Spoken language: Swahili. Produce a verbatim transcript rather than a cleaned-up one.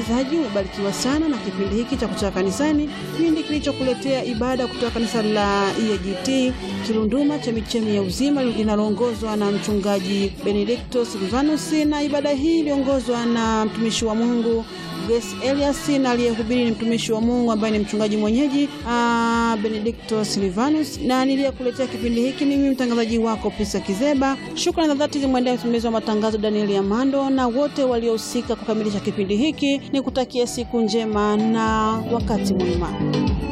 msikilizaji, umebarikiwa sana na kipindi hiki cha Kutoka Kanisani, kipindi kilichokuletea ibada kutoka kanisa la E A G T Kirunduma Chemichemi ya Uzima, linaloongozwa na mchungaji Benedicto Silvanus, na ibada hii iliongozwa na mtumishi wa Mungu Grace Elias, na aliyehubiri ni mtumishi wa Mungu ambaye ni mchungaji mwenyeji uh, Benedicto Silvanus, na niliyekuletea kipindi hiki ni mimi mtangazaji wako Pisa Kizeba. Shukrani za dhati zimwendee msimamizi wa matangazo Daniel Amando na wote waliohusika kukamilisha kipindi hiki. Nikutakia siku njema na wakati mwema.